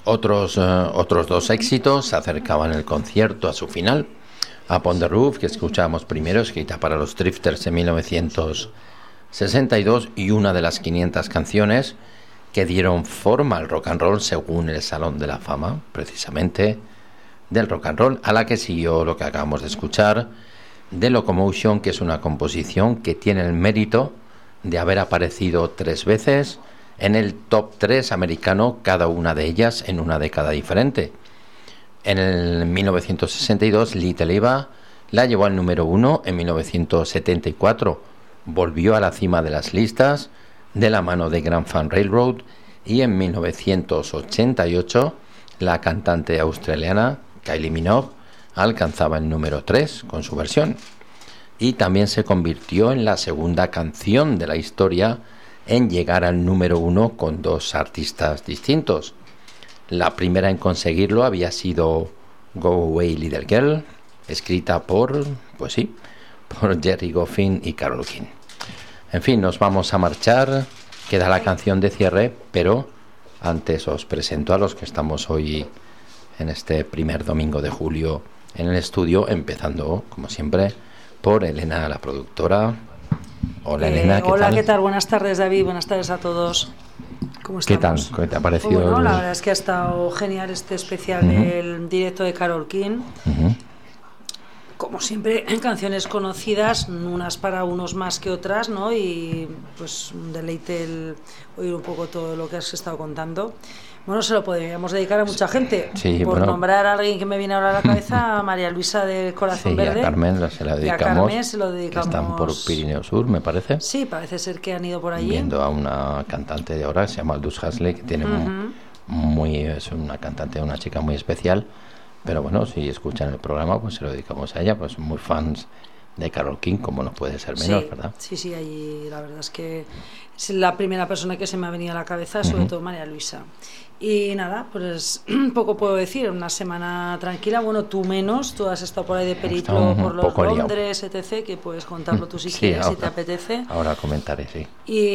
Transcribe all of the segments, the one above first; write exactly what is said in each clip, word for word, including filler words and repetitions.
Otros, uh, otros dos éxitos acercaban el concierto a su final. Upon the Roof, que escuchábamos primero, escrita para los Drifters en mil novecientos sesenta y dos, y una de las quinientas canciones que dieron forma al rock and roll según el Salón de la Fama, precisamente, del rock and roll, a la que siguió lo que acabamos de escuchar, The Locomotion, que es una composición que tiene el mérito de haber aparecido tres veces en el top tres americano, cada una de ellas en una década diferente. En el mil novecientos sesenta y dos, Little Eva la llevó al número uno. En mil novecientos setenta y cuatro volvió a la cima de las listas de la mano de Grand Funk Railroad, y en mil novecientos ochenta y ocho la cantante australiana Kylie Minogue alcanzaba el número tres con su versión, y también se convirtió en la segunda canción de la historia en llegar al número uno con dos artistas distintos. La primera en conseguirlo había sido Go Away Little Girl, escrita por, pues sí, por Jerry Goffin y Carole King. En fin, nos vamos a marchar, queda la canción de cierre, pero antes os presento a los que estamos hoy en este primer domingo de julio en el estudio, empezando, como siempre, por Elena, la productora. Hola, eh, Elena, ¿qué hola, tal? ¿qué tal? Buenas tardes, David, buenas tardes a todos. ¿Cómo estamos? ¿Qué tal? ¿Qué te ha parecido? Bueno, el... la verdad es que ha estado genial este especial uh-huh. del directo de Carole King. Uh-huh. Como siempre, en canciones conocidas, unas para unos más que otras, ¿no? Y pues un deleite el oír un poco todo lo que has estado contando. Bueno, se lo podríamos dedicar a mucha gente. Sí, por bueno, nombrar a alguien que me viene ahora a la cabeza, a María Luisa del Corazón sí, Verde. Y a Carmen se la dedicamos. Y a Carmen se lo dedicamos. Que están por Pirineo Sur, me parece. Sí, parece ser que han ido por allí. Viendo a una cantante de ahora, que se llama Aldous Huxley, que tiene uh-huh. muy, es una cantante, una chica muy especial. Pero bueno, si escuchan el programa, pues se lo dedicamos a ella, pues muy fans de Carole King, como no puede ser menos, sí, ¿verdad? Sí, sí, allí la verdad es que es la primera persona que se me ha venido a la cabeza, sobre uh-huh. todo María Luisa. Y nada, pues poco puedo decir, una semana tranquila, bueno, tú menos, tú has estado por ahí de periplo por los Londres, liado. etcétera, que puedes contarlo tú si sí, quieres, ahora, si te apetece. Ahora comentaré, sí.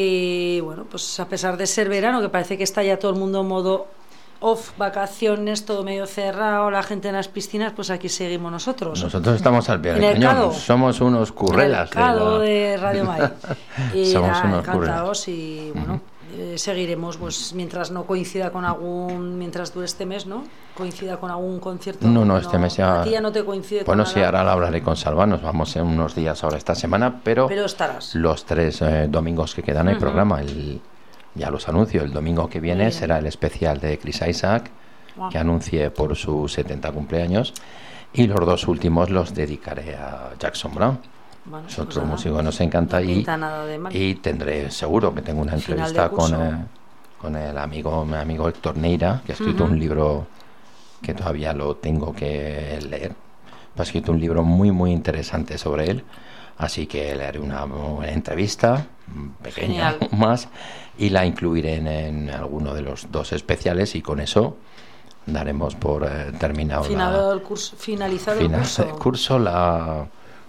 Y bueno, pues a pesar de ser verano, que parece que está ya todo el mundo en modo off, vacaciones, todo medio cerrado, la gente en las piscinas, pues aquí seguimos nosotros. Nosotros estamos al pie del cañón, somos unos currelas. En el de, la... de Radio Mai. Y somos nada, unos encantados currelas. Y bueno, uh-huh. eh, seguiremos, pues mientras no coincida con algún, mientras dure este mes, ¿no? Coincida con algún concierto. No, no, este no, mes ya... A ti ya no te coincide bueno, con sí, nada. ahora lo hablaré con Salva, nos vamos en unos días ahora esta semana, pero... Pero estarás. Los tres eh, domingos que quedan en el uh-huh. programa, el, ya los anuncio, el domingo que viene será el especial de Chris Isaak, que anuncie por su setenta cumpleaños, y los dos últimos los dedicaré a Jackson Browne. Bueno, es otro pues músico que nos encanta, no y, y tendré seguro que tengo una entrevista con, eh, con el amigo mi amigo Héctor Neira, que ha escrito uh-huh. un libro que todavía lo tengo que leer. Ha escrito un libro muy muy interesante sobre él, así que le haré una, una entrevista pequeña Genial. más y la incluiré en, en alguno de los dos especiales, y con eso daremos por eh, terminado Finado la, el curso, finalizado final, el curso. el curso, la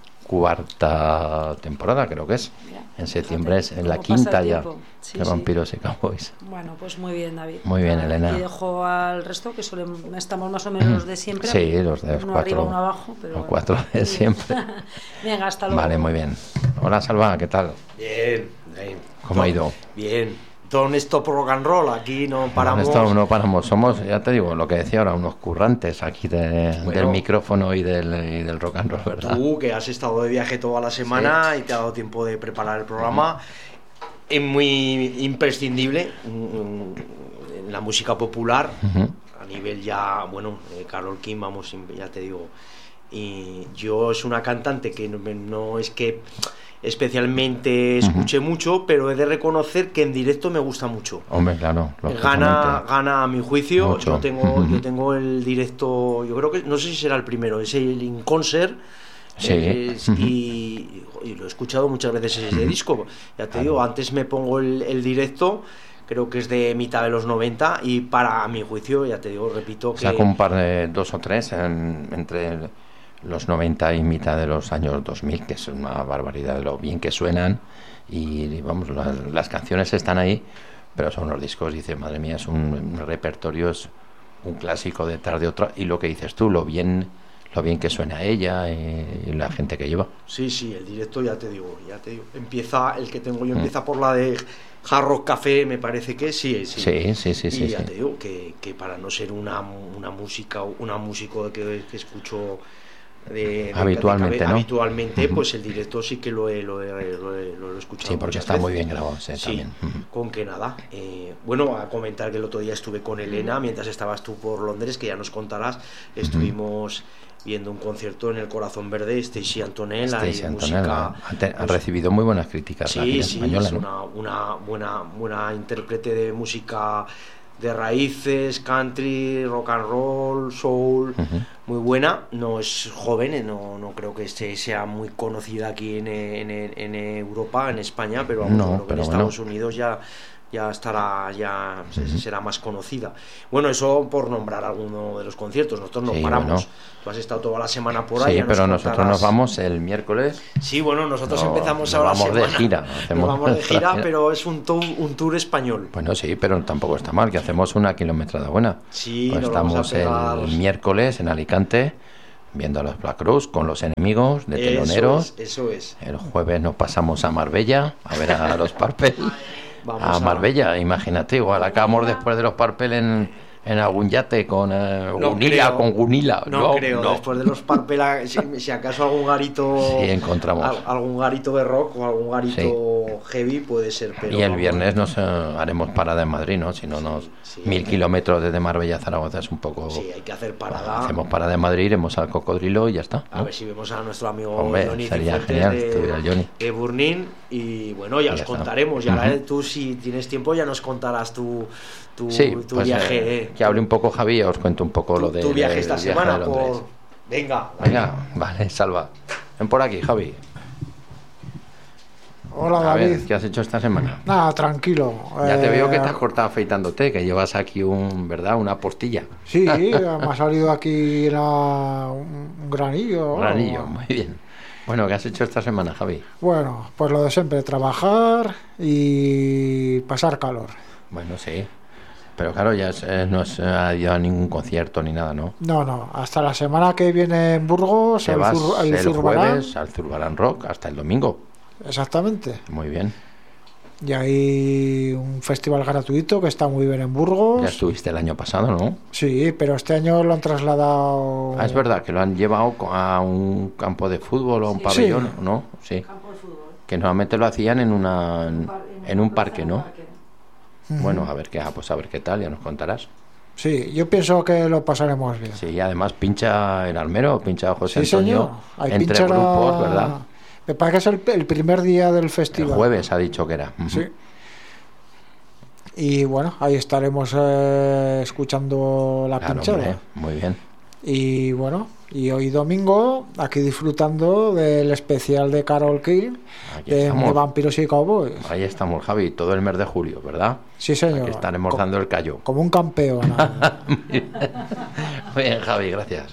cuarta temporada creo que es. Mira, en septiembre es en la quinta ya sí, de sí. Vampiros y Cowboys. Bueno, pues muy bien, David. Muy bien, ah, Elena. Y dejo al resto, que solemos, estamos más o menos los de siempre. Sí, los de los uno cuatro, arriba, uno abajo, pero los bueno. cuatro de siempre. Venga, hasta luego. Vale, muy bien. Hola, Salva, ¿qué tal? Bien, bien. ¿Cómo todo, ha ido? Bien. Todo esto por rock and roll, aquí no paramos. Esto no paramos, somos, ya te digo, lo que decía ahora, unos currantes aquí de, bueno, del micrófono y del, y del rock and roll, ¿verdad? Tú, que has estado de viaje toda la semana, sí, y te ha dado tiempo de preparar el programa, uh-huh. es muy imprescindible en la música popular, uh-huh. a nivel ya, bueno, eh, Carole King, vamos, ya te digo, y yo es una cantante que no, no es que especialmente escuché uh-huh. mucho, pero he de reconocer que en directo me gusta mucho. Hombre, claro. Gana, gana a mi juicio. Mucho. Yo tengo, uh-huh. yo tengo el directo, yo creo que, no sé si será el primero, es el In Concert. Sí. Es, uh-huh. y, y lo he escuchado muchas veces ese uh-huh. disco. Ya te claro. digo, antes me pongo el, el directo, creo que es de mitad de los noventa, y para mi juicio, ya te digo, repito que... Saco un par de dos o tres en, entre... El... los noventa y mitad de los años dos mil, que es una barbaridad de lo bien que suenan, y vamos, las, las canciones están ahí, pero son los discos, dice, madre mía, es un, un repertorio es un clásico detrás de otro, y lo que dices tú, lo bien lo bien que suena ella y, y la gente que lleva. Sí, sí, el directo ya te digo, ya te digo, empieza, el que tengo yo empieza mm. por la de Hard Rock Café, me parece que sí, sí. Sí, sí, sí, y sí. ya sí. te digo que, que para no ser una, una música, una músico que, que escucho de, de, habitualmente, de, de, ¿no? Habitualmente, uh-huh. Pues el directo sí que lo he, lo he, lo he, lo he escuchado. Sí, porque está veces. Muy bien grabado, sí, sí también. Uh-huh. Con que nada. Eh, bueno, a comentar que el otro día estuve con Elena, mientras estabas tú por Londres, que ya nos contarás, estuvimos... Uh-huh. viendo un concierto en el Corazón Verde, Stacey Antonella. Stacey y Antonella música, ha, te, ha pues, recibido muy buenas críticas. Sí, la sí, española, es ¿no? una, una buena, buena intérprete de música de raíces, country, rock and roll, soul, uh-huh. Muy buena. No es joven, no, no creo que este sea muy conocida aquí en, en, en Europa, en España, pero, vamos, no, creo que pero en bueno. Estados Unidos ya... ya estará, ya uh-huh. será más conocida. Bueno, eso por nombrar alguno de los conciertos. Nosotros no sí, paramos. Bueno. Tú has estado toda la semana por ahí. Sí, pero nos nosotros nos vamos el miércoles. Sí, bueno, nosotros no, empezamos nos ahora vamos semana. de gira. Nos vamos de gira, pero es un tour, un tour español. Bueno, sí, pero tampoco está mal, que hacemos una kilometrada buena. Sí, pues nos estamos vamos a pegar... el miércoles en Alicante, viendo a los Black Cruz con los enemigos de teloneros. Eso es, eso es. El jueves nos pasamos a Marbella a ver a los Purple. Vamos a Marbella, a... imagínate, igual acabamos después de los Purple en, en algún yate con uh, no Gunilla, creo. con Gunilla. No, no creo, no. Después de los Purple, si, si acaso algún garito. Sí, encontramos. Al, algún garito de rock o algún garito sí. heavy puede ser. Pero y el viernes nos uh, haremos parada en Madrid, ¿no? Si no, sí, nos sí, mil kilómetros desde Marbella a Zaragoza es un poco. Sí, hay que hacer parada. Bueno, hacemos parada en Madrid, iremos al Cocodrilo y ya está. A ¿no? ver si vemos a nuestro amigo Hombre, Johnny sería Cifuentes genial, de, Johnny. de Burnin. Y bueno, ya, ya os está. contaremos. Y ahora uh-huh. tú, si tienes tiempo, ya nos contarás tu, tu, sí, tu pues, viaje. Eh, que hable un poco Javi y os cuento un poco tu, lo de tu viaje esta viaje semana. De por... Venga, venga, vale, salva. Ven por aquí, Javi. Hola, a David. Ver, ¿qué has hecho esta semana? Nada, tranquilo. Ya te eh... veo que te has cortado afeitándote, que llevas aquí un, ¿verdad? Una postilla. Sí, me ha salido aquí la... un granillo. Un granillo, muy bien. Bueno, ¿qué has hecho esta semana, Javi? Bueno, pues lo de siempre, trabajar y pasar calor. Bueno, sí. Pero claro, ya es, eh, no se ha ido a ningún concierto ni nada, ¿no? No, no. Hasta la semana que viene en Burgos, Te el, vas Zur, el, el Zurbarán. jueves al Zurbarán Rock hasta el domingo. Exactamente. Muy bien. Y hay un festival gratuito que está muy bien en Burgos. Ya estuviste el año pasado, ¿no? Sí, pero este año lo han trasladado... Ah, es verdad, que lo han llevado a un campo de fútbol o a un sí. pabellón, sí. ¿no? Sí. Campo de fútbol. Que normalmente lo hacían en una en, en un parque, ¿no? Parque. Uh-huh. Bueno, a ver qué, ah, pues a ver qué tal, ya nos contarás. Sí, yo pienso que lo pasaremos bien. Sí, y además pincha el Almero, pincha José sí, Antonio Hay entre pincha grupos, la... ¿verdad? Me parece que es el, el primer día del festival. El jueves ha dicho que era. Uh-huh. Sí. Y bueno, ahí estaremos eh, escuchando la claro, pinchada. Hombre, muy bien. Y bueno, y hoy domingo, aquí disfrutando del especial de Carol King, de, de Vampiros y Cowboys. Ahí estamos, Javi, todo el mes de julio, ¿verdad? Sí, señor. Aquí estaremos dando el callo. Como un campeón. Muy bien, Javi, gracias.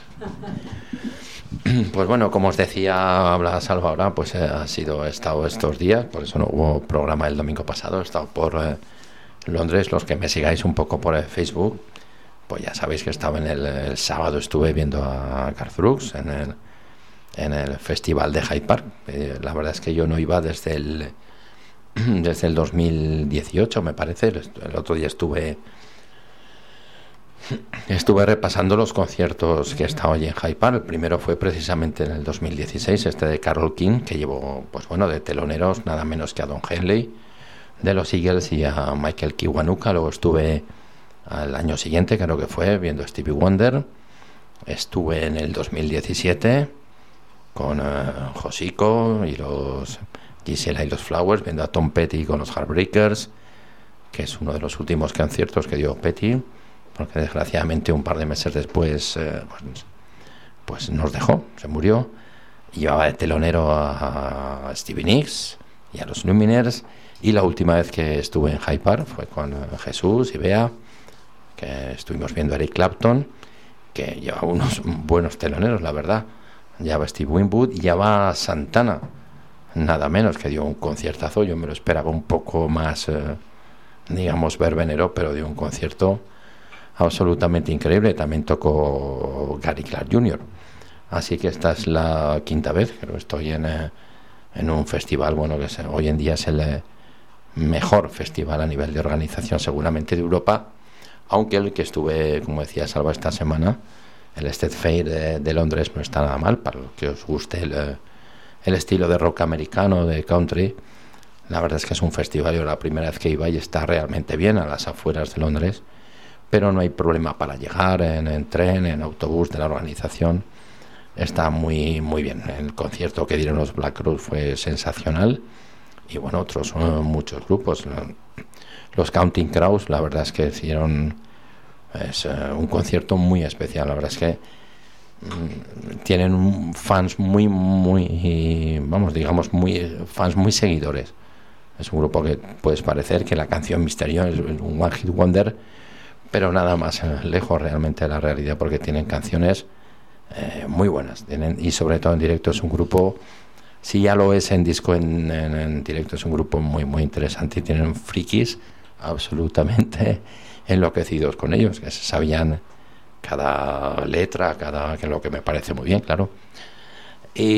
Pues bueno, como os decía, habla Salva ahora, pues eh, ha sido, he estado estos días, por eso no hubo programa el domingo pasado, he estado por eh, Londres. Los que me sigáis un poco por eh, Facebook, pues ya sabéis que estaba en el, el sábado, estuve viendo a Garth Brooks en el, en el festival de Hyde Park. Eh, la verdad es que yo no iba desde el desde el dos mil dieciocho, me parece. El otro día estuve Estuve repasando los conciertos que he estado allí en Hyde Park. El primero fue precisamente en el dos mil dieciséis, este de Carole King, que llevó, pues bueno, de teloneros nada menos que a Don Henley, de los Eagles, y a Michael Kiwanuka. Luego estuve al año siguiente, creo que fue, viendo a Stevie Wonder. Estuve en el dos mil diecisiete con uh, Josico y los Gisela y los Flowers, viendo a Tom Petty con los Heartbreakers, que es uno de los últimos conciertos que dio Petty, porque desgraciadamente un par de meses después eh, pues, pues nos dejó, se murió. Y llevaba de telonero a, a Stevie Nicks y a los Lumineers. Y la última vez que estuve en Hyde Park fue con uh, Jesús y Bea, que estuvimos viendo a Eric Clapton, que llevaba unos buenos teloneros, la verdad. Llevaba a Steve Winwood y llevaba a Santana, nada menos, que dio un conciertazo. Yo me lo esperaba un poco más, eh, digamos, verbenero, pero dio un concierto absolutamente increíble. También tocó Gary Clark junior Así que esta es la quinta vez que estoy en, en un festival, bueno, que es, hoy en día es el mejor festival a nivel de organización seguramente de Europa, aunque el que estuve, como decía Salva, esta semana, el State Fair de, de Londres, no está nada mal, para los que os guste el, el estilo de rock americano, de country. La verdad es que es un festival, yo la primera vez que iba y está realmente bien a las afueras de Londres, pero no hay problema para llegar en, en tren, en autobús de la organización. Está muy muy bien. El concierto que dieron los Black Crowes fue sensacional, y bueno, otros uh, muchos grupos. Los Counting Crows, la verdad es que hicieron es, uh, un concierto muy especial. La verdad es que mm, tienen fans muy muy vamos digamos muy fans muy seguidores. Es un grupo que puedes parecer que la canción Misterio es un one hit wonder, pero nada más uh, lejos realmente de la realidad, porque tienen canciones Eh, muy buenas, tienen, y sobre todo en directo es un grupo, si ya lo es en disco, en, en, en directo es un grupo muy muy interesante, y tienen frikis absolutamente enloquecidos con ellos, que se sabían cada letra, cada, que lo que me parece muy bien, claro.